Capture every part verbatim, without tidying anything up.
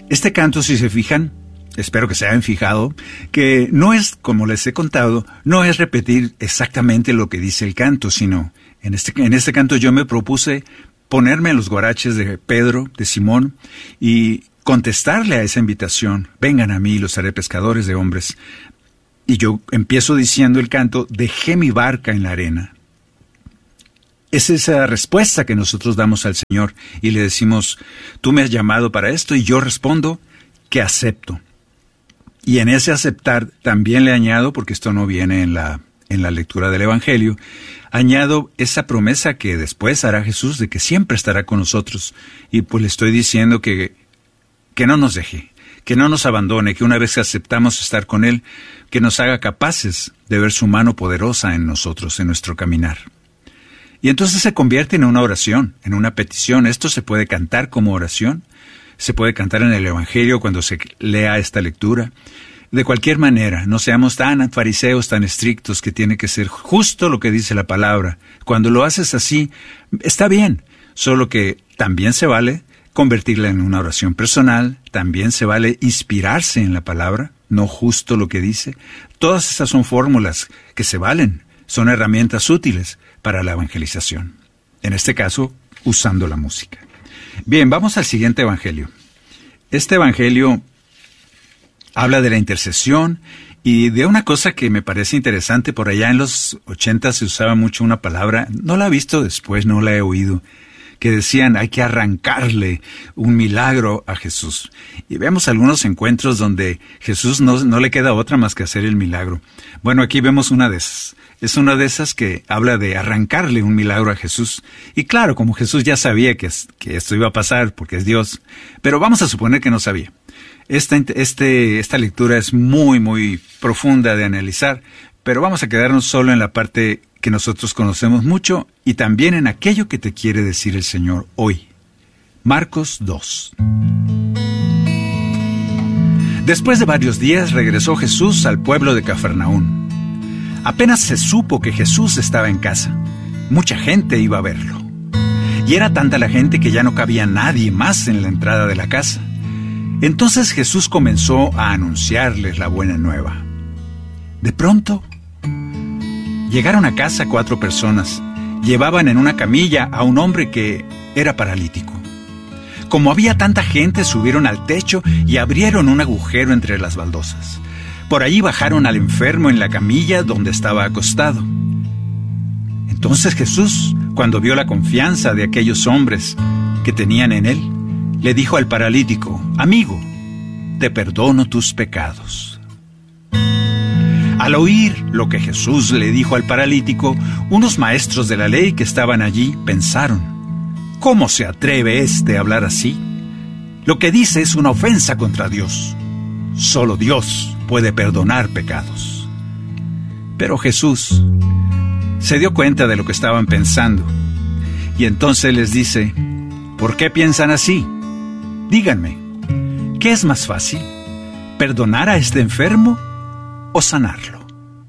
Este canto, si se fijan, espero que se hayan fijado, que no es, como les he contado, no es repetir exactamente lo que dice el canto, sino en este, en este canto yo me propuse ponerme en los guaraches de Pedro, de Simón, y contestarle a esa invitación: vengan a mí, los haré pescadores de hombres. Y yo empiezo diciendo el canto: dejé mi barca en la arena. Es esa respuesta que nosotros damos al Señor y le decimos: tú me has llamado para esto, y yo respondo que acepto. Y en ese aceptar también le añado, porque esto no viene en la, en la lectura del Evangelio, añado esa promesa que después hará Jesús de que siempre estará con nosotros. Y pues le estoy diciendo que, que no nos deje, que no nos abandone, que una vez que aceptamos estar con Él, que nos haga capaces de ver su mano poderosa en nosotros, en nuestro caminar. Y entonces se convierte en una oración, en una petición. Esto se puede cantar como oración, se puede cantar en el Evangelio cuando se lea esta lectura. De cualquier manera, no seamos tan fariseos, tan estrictos, que tiene que ser justo lo que dice la palabra. Cuando lo haces así, está bien, solo que también se vale convertirla en una oración personal, también se vale inspirarse en la palabra, no justo lo que dice. Todas esas son fórmulas que se valen, son herramientas útiles para la evangelización. En este caso, usando la música. Bien, vamos al siguiente evangelio. Este evangelio habla de la intercesión y de una cosa que me parece interesante. Por allá en los ochenta se usaba mucho una palabra, no la he visto después, no la he oído, que decían: hay que arrancarle un milagro a Jesús. Y vemos algunos encuentros donde Jesús no, no le queda otra más que hacer el milagro. Bueno, aquí vemos una de esas. Es una de esas que habla de arrancarle un milagro a Jesús. Y claro, como Jesús ya sabía que, que esto iba a pasar porque es Dios, pero vamos a suponer que no sabía. Esta, este, esta lectura es muy, muy profunda de analizar, pero vamos a quedarnos solo en la parte que nosotros conocemos mucho y también en aquello que te quiere decir el Señor hoy. Marcos dos. Después de varios días regresó Jesús al pueblo de Cafarnaún. Apenas se supo que Jesús estaba en casa, mucha gente iba a verlo. Y era tanta la gente que ya no cabía nadie más en la entrada de la casa. Entonces Jesús comenzó a anunciarles la buena nueva. De pronto, llegaron a casa cuatro personas. Llevaban en una camilla a un hombre que era paralítico. Como había tanta gente, subieron al techo y abrieron un agujero entre las baldosas. Por allí bajaron al enfermo en la camilla donde estaba acostado. Entonces Jesús, cuando vio la confianza de aquellos hombres que tenían en él, le dijo al paralítico: amigo, te perdono tus pecados. Al oír lo que Jesús le dijo al paralítico, unos maestros de la ley que estaban allí pensaron: ¿cómo se atreve éste a hablar así? Lo que dice es una ofensa contra Dios. Solo Dios puede perdonar pecados. Pero Jesús se dio cuenta de lo que estaban pensando, y entonces les dice: ¿por qué piensan así? Díganme, ¿qué es más fácil? ¿Perdonar a este enfermo o sanarlo?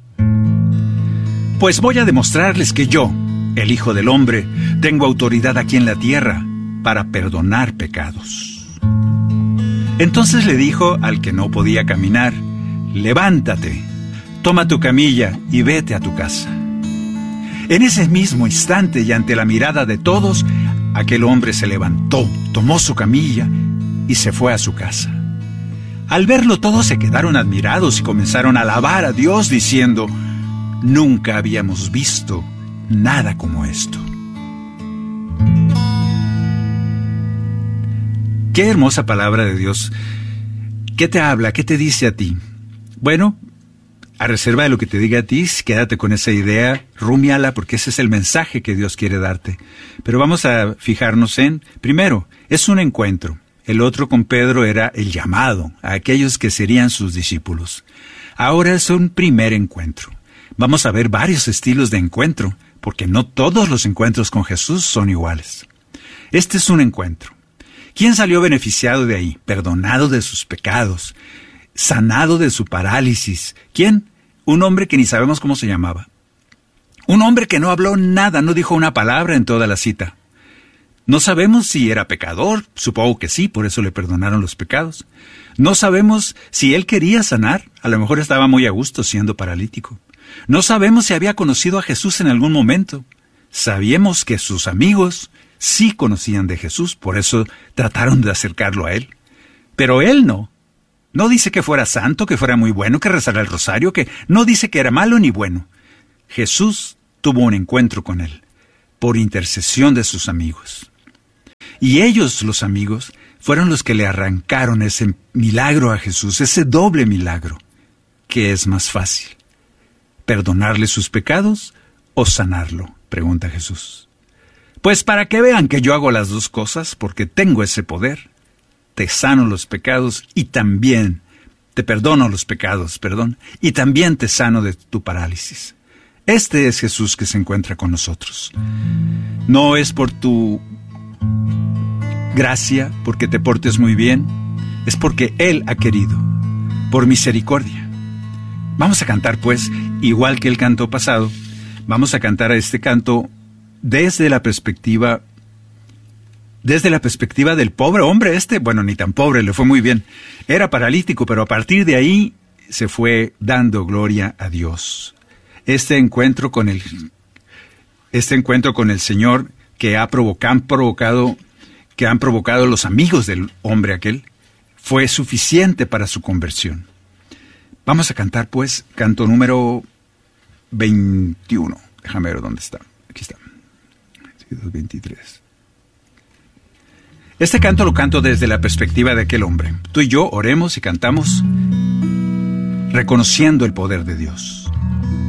Pues voy a demostrarles que yo, el Hijo del Hombre, tengo autoridad aquí en la tierra para perdonar pecados. Entonces le dijo al que no podía caminar: levántate, toma tu camilla y vete a tu casa. En ese mismo instante y ante la mirada de todos, aquel hombre se levantó, tomó su camilla y se fue a su casa. Al verlo todos se quedaron admirados y comenzaron a alabar a Dios diciendo: nunca habíamos visto nada como esto. Qué hermosa palabra de Dios. ¿Qué te habla? ¿Qué te dice a ti? Bueno, a reserva de lo que te diga a ti, quédate con esa idea, rúmiala, porque ese es el mensaje que Dios quiere darte. Pero vamos a fijarnos en, primero, es un encuentro. El otro con Pedro era el llamado a aquellos que serían sus discípulos. Ahora es un primer encuentro. Vamos a ver varios estilos de encuentro, porque no todos los encuentros con Jesús son iguales. Este es un encuentro. ¿Quién salió beneficiado de ahí? Perdonado de sus pecados, sanado de su parálisis. ¿Quién? Un hombre que ni sabemos cómo se llamaba. Un hombre que no habló nada, no dijo una palabra en toda la cita. No sabemos si era pecador, supongo que sí, por eso le perdonaron los pecados. No sabemos si él quería sanar, a lo mejor estaba muy a gusto siendo paralítico. No sabemos si había conocido a Jesús en algún momento. Sabíamos que sus amigos sí conocían de Jesús, por eso trataron de acercarlo a él. Pero él no. No dice que fuera santo, que fuera muy bueno, que rezara el rosario, que no dice que era malo ni bueno. Jesús tuvo un encuentro con él, por intercesión de sus amigos. Y ellos, los amigos, fueron los que le arrancaron ese milagro a Jesús, ese doble milagro. ¿Qué es más fácil? ¿Perdonarle sus pecados o sanarlo?, pregunta Jesús. Pues para que vean que yo hago las dos cosas, porque tengo ese poder, te sano los pecados y también te perdono los pecados, perdón, y también te sano de tu parálisis. Este es Jesús que se encuentra con nosotros. No es por tu gracia, porque te portes muy bien, es porque Él ha querido, por misericordia. Vamos a cantar, pues, igual que el canto pasado, vamos a cantar a este canto desde la perspectiva, desde la perspectiva del pobre hombre este, bueno, ni tan pobre, le fue muy bien. Era paralítico, pero a partir de ahí se fue dando gloria a Dios. Este encuentro con el, este encuentro con el Señor que ha provocado, han provocado, que han provocado los amigos del hombre aquel, fue suficiente para su conversión. Vamos a cantar, pues, canto número veintiuno. Déjame ver dónde está. Aquí está. veintitrés. Este canto lo canto desde la perspectiva de aquel hombre. Tú y yo oremos y cantamos reconociendo el poder de Dios.